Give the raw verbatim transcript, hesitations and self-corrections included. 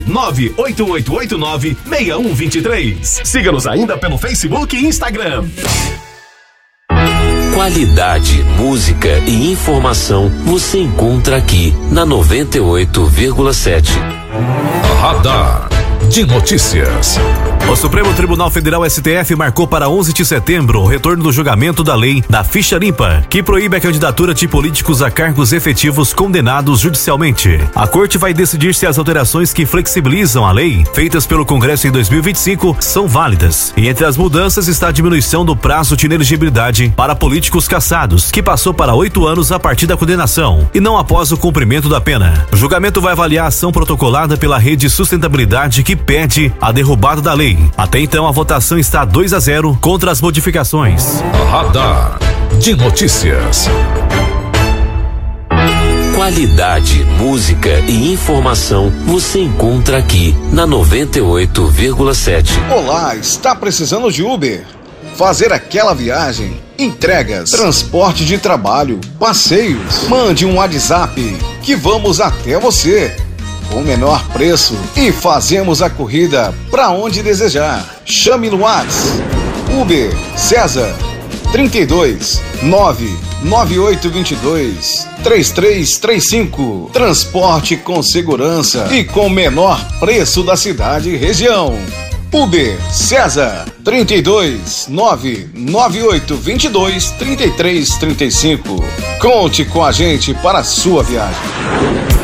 nove oito oito oito nove seis um dois três. Siga-nos ainda pelo Facebook e Instagram. Qualidade, música e informação você encontra aqui na noventa e oito vírgula sete. Radar de notícias. O Supremo Tribunal Federal S T F marcou para onze de setembro o retorno do julgamento da lei da ficha limpa, que proíbe a candidatura de políticos a cargos efetivos condenados judicialmente. A corte vai decidir se as alterações que flexibilizam a lei, feitas pelo Congresso em dois mil e vinte e cinco, são válidas. E entre as mudanças está a diminuição do prazo de inelegibilidade para políticos cassados, que passou para oito anos a partir da condenação, e não após o cumprimento da pena. O julgamento vai avaliar a ação protocolada pela Rede Sustentabilidade, que pede a derrubada da lei. Até então, a votação está dois a zero contra as modificações. Radar de notícias. Qualidade, música e informação você encontra aqui na noventa e oito vírgula sete. Olá, está precisando de Uber? Fazer aquela viagem? Entregas, transporte de trabalho, passeios? Mande um WhatsApp que vamos até você. Com o menor preço e fazemos a corrida para onde desejar. Chame no WhatsApp Uber César trinta e dois nove nove oito dois dois três três três cinco. Transporte com segurança e com o menor preço da cidade e região. Uber César trinta e dois nove nove oito dois dois três três três cinco. Conte com a gente para a sua viagem.